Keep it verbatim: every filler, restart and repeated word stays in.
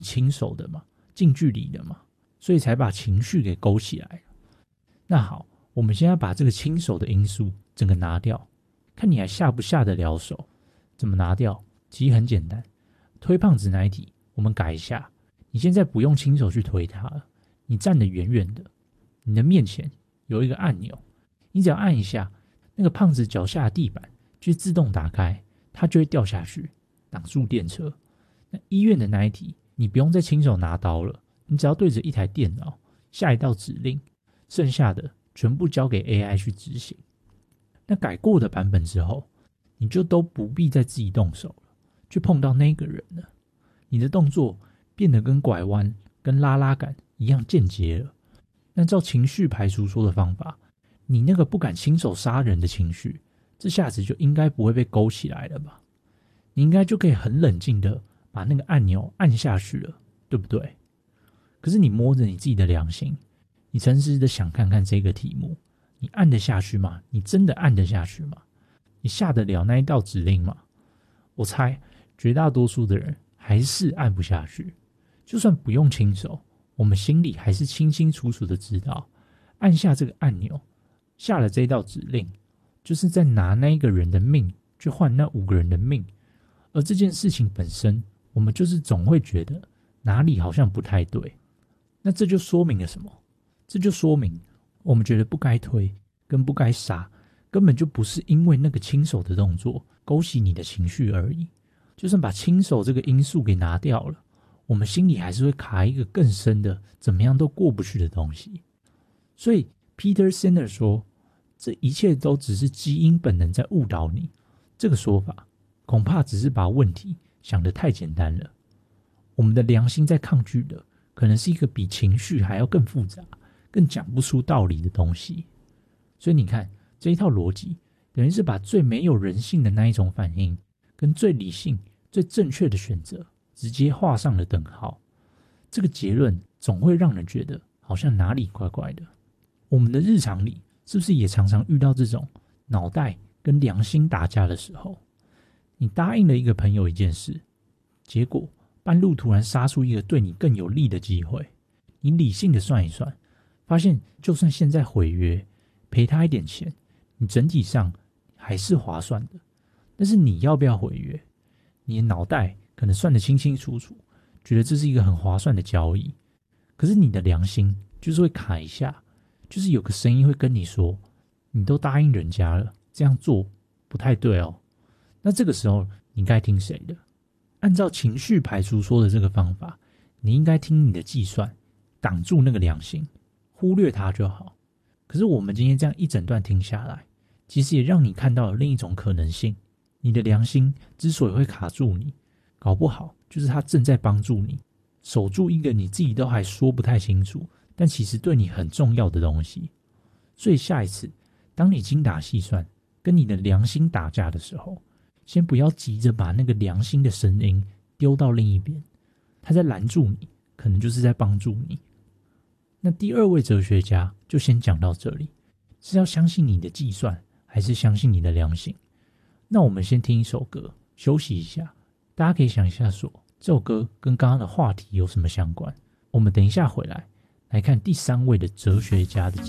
亲手的嘛，近距离的嘛，所以才把情绪给勾起来。那好，我们现在把这个亲手的因素整个拿掉，看你还下不下得了手。怎么拿掉？其实很简单，推胖子那一题我们改一下，你现在不用亲手去推他了，你站得远远的，你的面前有一个按钮，你只要按一下，那个胖子脚下的地板就自动打开，他就会掉下去，挡住电车。那医院的那一题，你不用再亲手拿刀了，你只要对着一台电脑下一道指令，剩下的全部交给 A I 去执行。那改过的版本之后，你就都不必再自己动手了，去碰到那个人了。你的动作变得跟拐弯、跟拉拉杆一样间接了。那照情绪排除说的方法，你那个不敢亲手杀人的情绪，这下子就应该不会被勾起来了吧？你应该就可以很冷静的把那个按钮按下去了，对不对？可是你摸着你自己的良心，你诚实的想看看这个题目，你按得下去吗？你真的按得下去吗？你下得了那一道指令吗？我猜绝大多数的人还是按不下去。就算不用亲手，我们心里还是清清楚楚的知道，按下这个按钮，下了这道指令，就是在拿那一个人的命去换那五个人的命。而这件事情本身，我们就是总会觉得哪里好像不太对。那这就说明了什么？这就说明我们觉得不该推跟不该杀，根本就不是因为那个亲手的动作勾起你的情绪而已。就算把亲手这个因素给拿掉了，我们心里还是会卡一个更深的怎么样都过不去的东西。所以 Peter Singer 说，这一切都只是基因本能在误导你。这个说法恐怕只是把问题想得太简单了。我们的良心在抗拒的可能是一个比情绪还要更复杂、更讲不出道理的东西。所以你看，这一套逻辑等于是把最没有人性的那一种反应跟最理性、最正确的选择直接画上了等号。这个结论总会让人觉得好像哪里怪怪的。我们的日常里是不是也常常遇到这种脑袋跟良心打架的时候？你答应了一个朋友一件事，结果半路突然杀出一个对你更有利的机会，你理性的算一算，发现就算现在毁约赔他一点钱，你整体上还是划算的。但是你要不要毁约？你的脑袋可能算得清清楚楚，觉得这是一个很划算的交易，可是你的良心就是会卡一下，就是有个声音会跟你说，你都答应人家了，这样做不太对哦。那这个时候你该听谁的？按照情绪排除说的这个方法，你应该听你的计算，挡住那个良心，忽略它就好。可是我们今天这样一整段听下来，其实也让你看到了另一种可能性。你的良心之所以会卡住你，搞不好就是它正在帮助你守住一个你自己都还说不太清楚，但其实对你很重要的东西。所以下一次当你精打细算跟你的良心打架的时候，先不要急着把那个良心的声音丢到另一边，他在拦住你，可能就是在帮助你。那第二位哲学家就先讲到这里，是要相信你的计算，还是相信你的良心？那我们先听一首歌，休息一下。大家可以想一下说，这首歌跟刚刚的话题有什么相关？我们等一下回来，来看第三位的哲学家的解